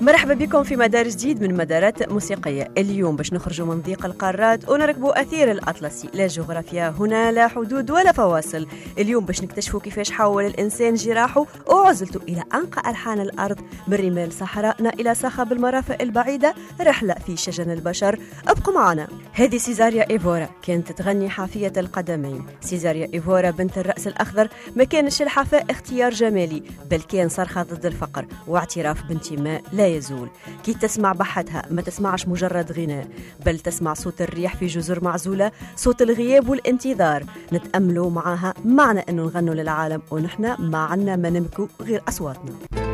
مرحبا بكم في مدار جديد من مدارات موسيقية. اليوم باش نخرجوا من ضيق القارات ونركبوا أثير الأطلسي. لا جغرافيا هنا، لا حدود ولا فواصل. اليوم باش نكتشفوا كيفاش حول الإنسان جراحه وعزلته إلى أنقى ألحان الأرض، من رمال صحراءنا إلى صخب المرافق البعيدة، رحلة في شجن البشر. ابقوا معنا. هذه سيزاريا إيفورا كانت تغني حافية القدمين. سيزاريا إيفورا بنت الرأس الأخضر ما كانش الحفاء اختيار جمالي، بل كان صرخة ضد الفقر واعتراف بانتماء لا يزول. كي تسمع بحتها ما تسمعش مجرد غناء، بل تسمع صوت الريح في جزر معزولة، صوت الغياب والانتظار. نتأملوا معها معنى أنه نغنوا للعالم ونحن ما عنا ما نمكو غير أصواتنا.